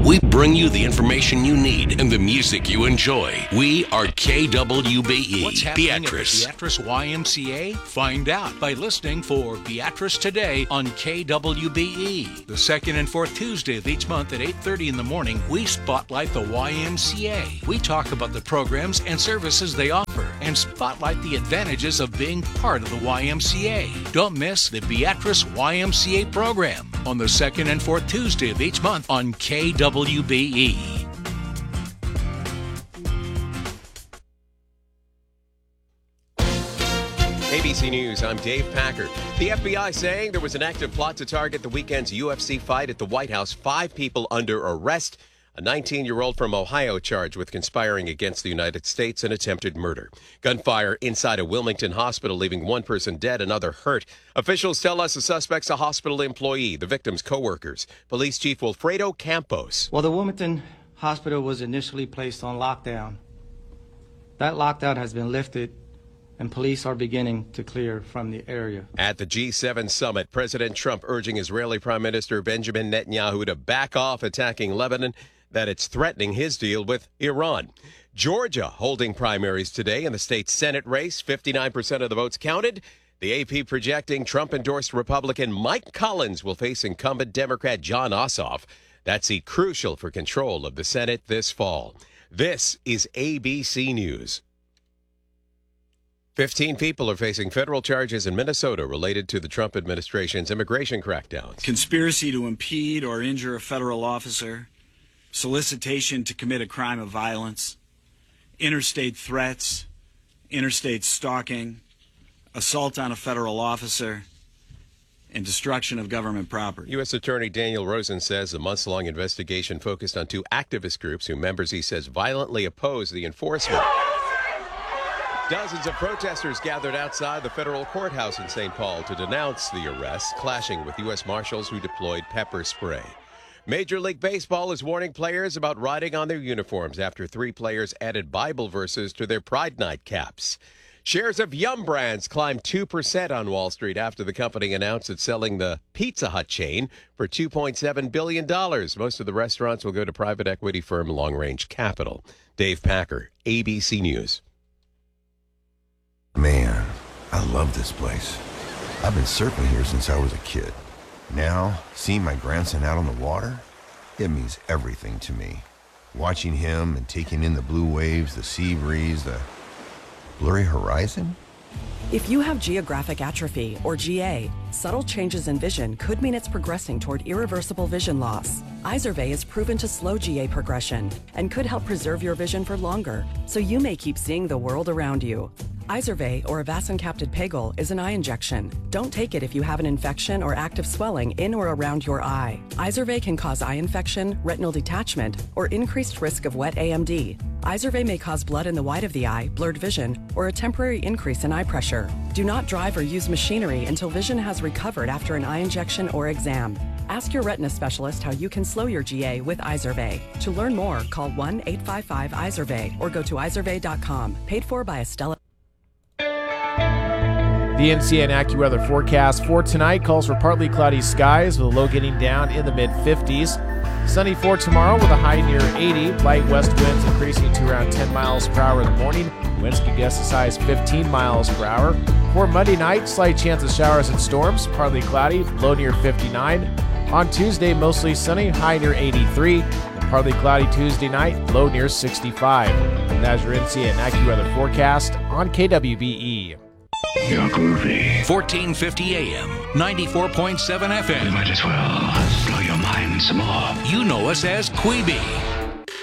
We bring you the information you need and the music you enjoy. We are KWBE. What's happening Beatrice. at the Beatrice YMCA? Find out by listening for Beatrice Today on KWBE. The second and fourth Tuesday of each month at 8:30 in the morning, we spotlight the YMCA. We talk about the programs and services they offer and spotlight the advantages of being part of the YMCA. Don't miss the Beatrice YMCA program on the second and fourth Tuesday of each month on KWBE. ABC News, I'm Dave Packard. The FBI saying there was an active plot to target the weekend's UFC fight at the White House. 5 people under arrest. A 19-year-old from Ohio charged with conspiring against the United States and attempted murder. Gunfire inside a Wilmington hospital, leaving one person dead, another hurt. Officials tell us the suspect's a hospital employee, the victim's co-workers. Police Chief Wilfredo Campos. Well, the Wilmington hospital was initially placed on lockdown. That lockdown has been lifted, and police are beginning to clear from the area. At the G7 summit, President Trump urging Israeli Prime Minister Benjamin Netanyahu to back off attacking Lebanon, that it's threatening his deal with Iran. Georgia holding primaries today in the state's Senate race. 59% of the votes counted. The AP projecting Trump-endorsed Republican Mike Collins will face incumbent Democrat Jon Ossoff. That seat crucial for control of the Senate this fall. This is ABC News. 15 people are facing federal charges in Minnesota related to the Trump administration's immigration crackdowns. Conspiracy to impede or injure a federal officer, solicitation to commit a crime of violence, interstate threats, interstate stalking, assault on a federal officer, and destruction of government property. U.S. Attorney Daniel Rosen says a months-long investigation focused on 2 activist groups whose members, he says, violently oppose the enforcement. Dozens of protesters gathered outside the federal courthouse in St. Paul to denounce the arrests, clashing with U.S. Marshals who deployed pepper spray. Major League Baseball is warning players about riding on their uniforms after 3 players added Bible verses to their Pride Night caps. Shares of Yum Brands climbed 2% on Wall Street after the company announced it's selling the Pizza Hut chain for $2.7 billion. Most of the restaurants will go to private equity firm Long Range Capital. Dave Packer, ABC News. Man, I love this place. I've been surfing here since I was a kid. Now, seeing my grandson out on the water, it means everything to me. Watching him and taking in the blue waves, the sea breeze, the blurry horizon. If you have geographic atrophy, or GA, subtle changes in vision could mean it's progressing toward irreversible vision loss. Izervay is proven to slow GA progression and could help preserve your vision for longer, so you may keep seeing the world around you. Izervay, or avacincaptad pegol, is an eye injection. Don't take it if you have an infection or active swelling in or around your eye. Izervay can cause eye infection, retinal detachment, or increased risk of wet AMD. Izervay may cause blood in the white of the eye, blurred vision, or a temporary increase in eye pressure. Do not drive or use machinery until vision has recovered after an eye injection or exam. Ask your retina specialist how you can slow your GA with Izervay. To learn more, call 1-855-IZERVAY or go to izervay.com. Paid for by Estella. The NCN AccuWeather forecast for tonight calls for partly cloudy skies with a low getting down in the mid-50s. Sunny for tomorrow with a high near 80. Light west winds increasing to around 10 miles per hour in the morning. Winds could gust as high as 15 miles per hour. For Monday night, slight chance of showers and storms. Partly cloudy, low near 59. On Tuesday, mostly sunny, high near 83. And partly cloudy Tuesday night, low near 65. And that's your NCN AccuWeather forecast on KWBE. You're groovy. 1450 AM, 94.7 FM. We might as well slow your mind some more. You know us as Queeby.